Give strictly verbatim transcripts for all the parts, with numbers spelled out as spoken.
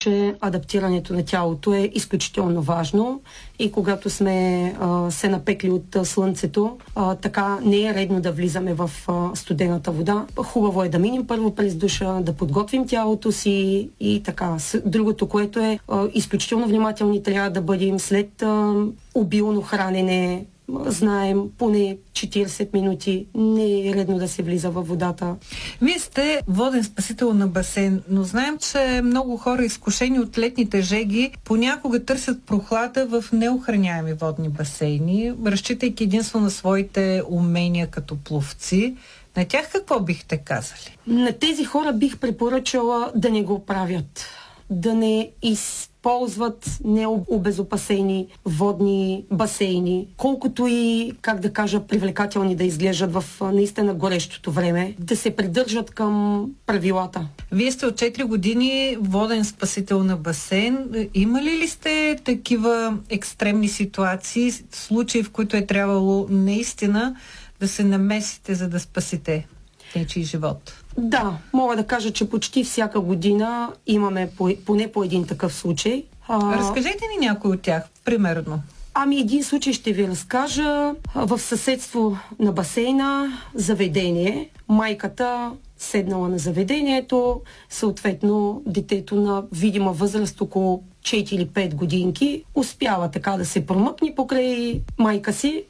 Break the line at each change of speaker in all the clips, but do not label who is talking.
че адаптирането на тялото е изключително важно и когато сме а, се напекли от а, слънцето, а, така не е редно да влизаме в а, студената вода. Хубаво е да минем първо през душа, да подготвим тялото си и така. Другото, което е а, изключително внимателни трябва да бъдем след а, обилно хранене. Знаем, поне четирийсет минути не е редно да се влиза във водата.
Вие сте воден спасител на басейн, но знаем, че много хора, изкушени от летните жеги, понякога търсят прохлада в неохраняеми водни басейни, разчитайки единствено на своите умения като пловци. На тях какво бихте казали?
На тези хора бих препоръчала да не го правят. Да не използват необезопасени водни басейни, колкото и, как да кажа, привлекателни да изглеждат в наистина горещото време, да се придържат към правилата.
Вие сте от четири години воден спасител на басейн. Имали ли сте такива екстремни ситуации, случаи, в които е трябвало наистина да се намесите, за да спасите нечий живот?
Да, мога да кажа, че почти всяка година имаме по, поне по един такъв случай.
А... Разкажете ни някой от тях, примерно.
Ами един случай ще ви разкажа. В съседство на басейна заведение. Майката седнала на заведението, съответно детето на видима възраст около четири-пет годинки успява така да се промъкне покрай майка си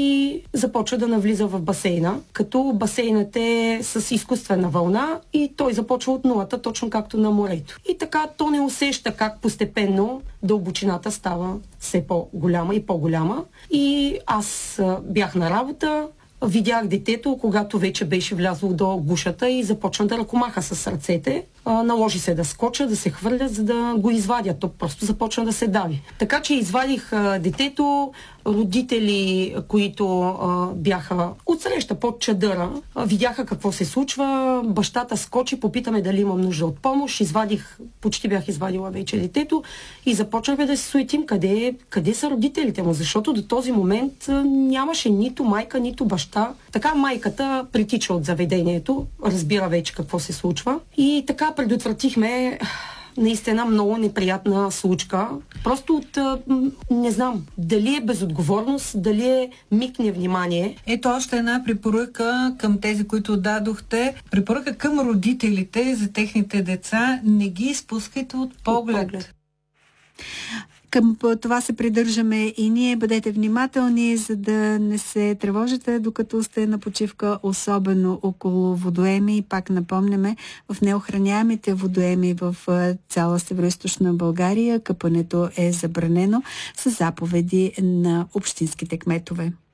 и започва да навлиза в басейна, като басейнът е с изкуствена вълна и той започва от нулата, точно както на морето. И така то не усеща как постепенно дълбочината става все по-голяма и по-голяма. И аз бях на работа, видях детето, когато вече беше влязло до гушата и започна да ръкомаха с ръцете. А, наложи се да скоча, да се хвърля, за да го извадя. То просто започна да се дави. Така че извадих а, детето, родители, които а, бяха отсреща под чадъра, а, видяха какво се случва. Бащата скочи, попитаме дали имам нужда от помощ. Извадих, почти бях извадила вече детето и започнахме да се суетим къде, къде са родителите му, защото до този момент а, нямаше нито майка, нито баща. Така майката притича от заведението, разбира вече какво се случва и така предотвратихме наистина много неприятна случка. Просто от, не знам, дали е безотговорност, дали е миг невнимание.
Ето още една препоръка към тези, които дадохте. Препоръка към родителите за техните деца. Не ги изпускайте от поглед. От поглед.
Към това се придържаме и ние. Бъдете внимателни, за да не се тревожите, докато сте на почивка, особено около водоеми. И пак напомняме, в неохраняемите водоеми в цяла Североизточна България къпането е забранено с заповеди на общинските кметове.